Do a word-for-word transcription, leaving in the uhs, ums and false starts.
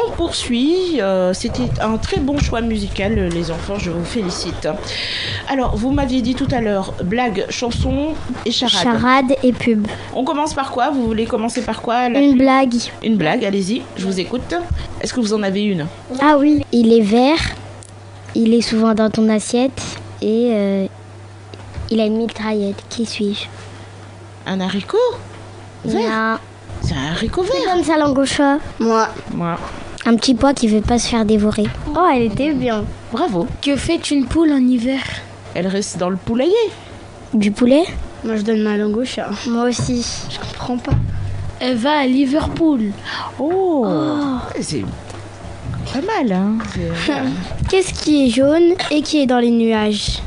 on poursuit. Euh, c'était un très bon choix musical, les enfants, je vous félicite. Alors, vous m'aviez dit tout à l'heure, blague, chanson et charade. Charade et pub. On commence par quoi? Vous voulez commencer par quoi? La Une pub? blague. Une blague, allez-y, je vous écoute. Est-ce que vous en avez une? Ah oui, il est vert, il est souvent dans ton assiette et euh, il a une mitraillette. Qui suis-je? Un haricot vert? Non. C'est un haricot Qui vert. donne sa langue au chat? Moi. Moi. Un petit pois qui veut pas se faire dévorer. Oh, elle était bien. Bravo. Que fait une poule en hiver? Elle reste dans le poulailler. Du poulet? Moi, je donne ma langue au chat. Moi aussi. Je comprends pas. Elle va à Liverpool. Oh, c'est pas mal, hein. C'est- Qu'est-ce qui est jaune et qui est dans les nuages?